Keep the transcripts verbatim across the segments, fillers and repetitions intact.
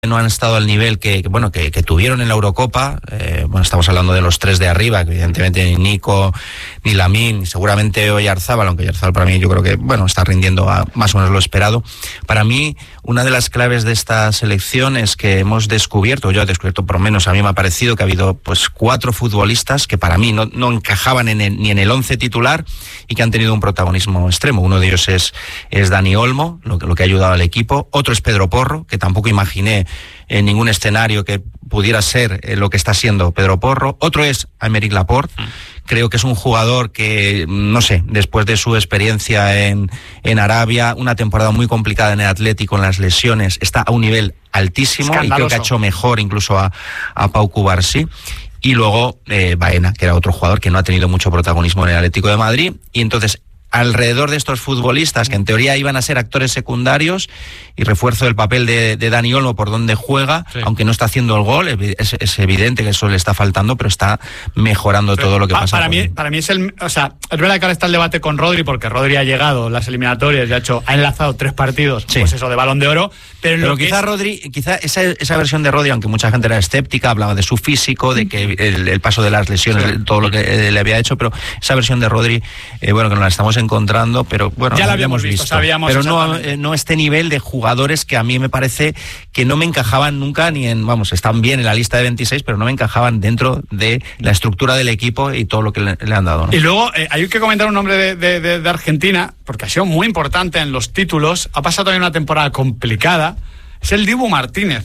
no han estado al nivel que, que bueno que, que tuvieron en la Eurocopa. Eh, bueno, estamos hablando de los tres de arriba, que evidentemente ni Nico, ni Lamine, seguramente Oyarzabal, aunque Oyarzabal para mí yo creo que bueno está rindiendo a más o menos lo esperado. Para mí, una de las claves de esta selección es que hemos descubierto, yo he descubierto por lo menos, a mí me ha parecido que ha habido pues cuatro futbolistas que para mí no, no encajaban en el, ni en el once titular y que han tenido un protagonismo extremo. Uno de ellos es, es Dani Olmo, lo que, lo que ha ayudado al equipo. Otro es Pedro Porro, que tampoco imaginé en ningún escenario que pudiera ser eh, lo que está siendo Pedro Porro. Otro es Aymeric Laporte. Mm. Creo que es un jugador que, no sé, después de su experiencia en, en Arabia, una temporada muy complicada en el Atlético, en las lesiones, está a un nivel altísimo. Escandaloso. Y creo que ha hecho mejor incluso a, a Pau Cubarsí. Y luego eh, Baena, que era otro jugador que no ha tenido mucho protagonismo en el Atlético de Madrid. Y entonces, alrededor de estos futbolistas que en teoría iban a ser actores secundarios, y refuerzo el papel de, de Dani Olmo por donde juega, sí. Aunque no está haciendo el gol, es, es evidente que eso le está faltando, pero está mejorando pero, todo lo que pasa. Para mí, para mí es el, o sea, es verdad que ahora está el debate con Rodri, porque Rodri ha llegado las eliminatorias y ha hecho, ha enlazado tres partidos, sí. Pues eso, de Balón de Oro, pero, en pero lo quizá es... Rodri, quizá esa, esa versión de Rodri, aunque mucha gente era escéptica, hablaba de su físico, de que el, el paso de las lesiones, sí. Todo lo que le había hecho, pero esa versión de Rodri, eh, bueno, que nos la estamos encontrando, pero bueno, ya la habíamos visto, visto. Sabíamos pero no, eh, no este nivel de jugadores que a mí me parece que no me encajaban nunca ni en, vamos, están bien en la lista de veintiséis, pero no me encajaban dentro de la estructura del equipo y todo lo que le, le han dado, ¿no? Y luego eh, hay que comentar un nombre de, de, de, de Argentina, porque ha sido muy importante en los títulos, ha pasado también una temporada complicada, es el Dibu Martínez.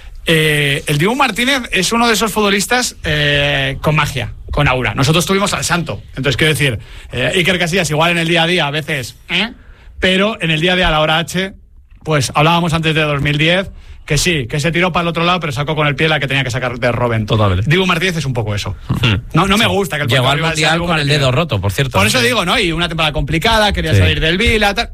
Eh, el Dibu Martínez es uno de esos futbolistas eh, con magia, con aura. Nosotros tuvimos al Santo, entonces quiero decir, eh, Iker Casillas igual en el día a día a veces, ¿eh? Pero en el día a día a la hora H, pues hablábamos antes de dos mil diez, que sí, que se tiró para el otro lado, pero sacó con el pie la que tenía que sacar de Robben. Totalmente. Dibu Martínez es un poco eso. No, no me gusta que el llegó al Mundial con el dedo roto, por cierto. Por eso digo, ¿no? Y una temporada complicada, quería sí. salir del Vila, tal...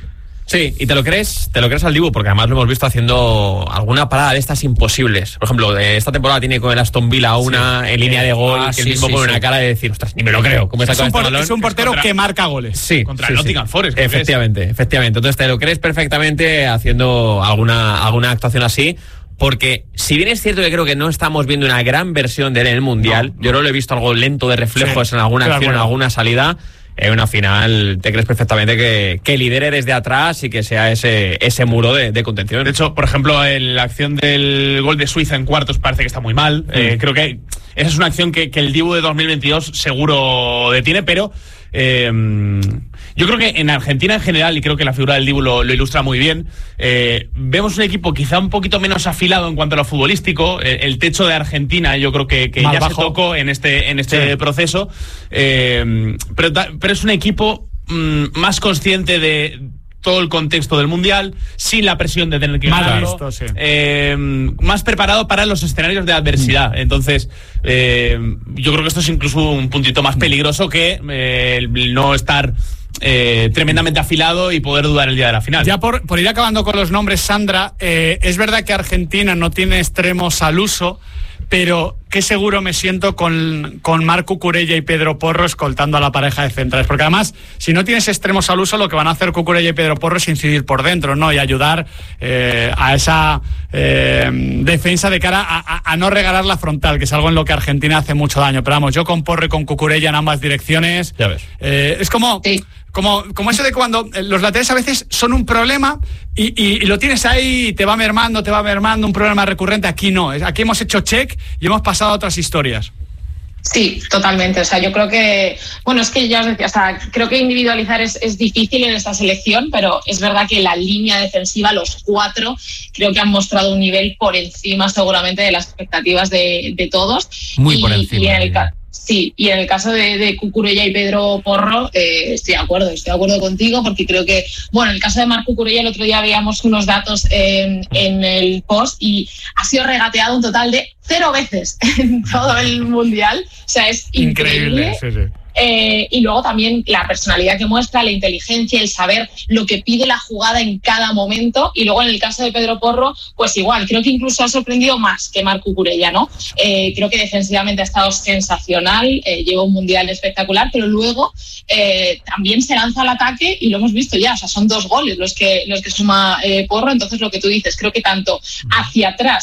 Sí, y te lo crees, te lo crees al Dibu, porque además lo hemos visto haciendo alguna parada de estas imposibles. Por ejemplo, de esta temporada tiene con el Aston Villa una sí. en línea de gol, ah, que sí, el mismo sí, pone sí. una cara de decir, ostras, ni me lo creo. ¿Cómo es, este un por, balón? es un portero contra... que marca goles. Sí, contra sí, el Nottingham sí. Forest. Efectivamente, efectivamente. Entonces te lo crees perfectamente haciendo alguna, alguna actuación así. Porque si bien es cierto que creo que no estamos viendo una gran versión de él en el Mundial, no, no. yo creo que lo he visto algo lento de reflejos sí, en alguna acción, bueno. en alguna salida. En una final te crees perfectamente que, que lidere desde atrás y que sea ese, ese muro de, de contención. De hecho, por ejemplo, en la acción del gol de Suiza en cuartos parece que está muy mal. Mm. Eh, creo que esa es una acción que, que el Dibu de dos mil veintidós seguro detiene, pero eh, yo creo que en Argentina en general, y creo que la figura del Dibu lo, lo ilustra muy bien, eh, vemos un equipo quizá un poquito menos afilado en cuanto a lo futbolístico. El, el techo de Argentina yo creo que, que ya bajo. se tocó en este, en este sí. proceso, eh, pero, pero es un equipo mmm, más consciente de todo el contexto del Mundial, sin la presión de tener que ganarlo, sí. eh, más preparado para los escenarios de adversidad. Entonces, eh, yo creo que esto es incluso un puntito más peligroso que eh, el no estar eh, tremendamente afilado y poder dudar el día de la final. Ya por, por ir acabando con los nombres, Sandra, eh, es verdad que Argentina no tiene extremos al uso, pero qué seguro me siento con, con Marc Cucurella y Pedro Porro escoltando a la pareja de centrales, porque además, si no tienes extremos al uso, lo que van a hacer Cucurella y Pedro Porro es incidir por dentro, ¿no? Y ayudar eh, a esa eh, defensa de cara a, a, a no regalar la frontal, que es algo en lo que Argentina hace mucho daño. Pero vamos, yo con Porro y con Cucurella en ambas direcciones, ya ves. Eh, es como... Sí. Como, como eso de cuando los laterales a veces son un problema y, y, y lo tienes ahí y te va mermando, te va mermando, un problema recurrente. Aquí no, aquí hemos hecho check y hemos pasado a otras historias. Sí, totalmente. O sea, yo creo que, bueno, es que ya os decía, o sea, creo que individualizar es, es difícil en esta selección, pero es verdad que la línea defensiva, los cuatro, creo que han mostrado un nivel por encima seguramente de las expectativas de, de todos. Muy y, por encima. Y en el caso Sí, y en el caso de, de Cucurella y Pedro Porro, eh, estoy de acuerdo, estoy de acuerdo contigo, porque creo que, bueno, en el caso de Marc Cucurella, el otro día veíamos unos datos eh, en el post y ha sido regateado un total de cero veces en todo el Mundial. O sea, es increíble. increíble sí, sí. Eh, y luego también la personalidad que muestra, la inteligencia, el saber lo que pide la jugada en cada momento. Y luego en el caso de Pedro Porro, pues igual, creo que incluso ha sorprendido más que Marc Cucurella, ¿no? Eh, creo que defensivamente ha estado sensacional, eh, lleva un mundial espectacular, pero luego eh, también se lanza al ataque y lo hemos visto ya, o sea, son dos goles los que, los que suma eh, Porro. Entonces lo que tú dices, creo que tanto hacia atrás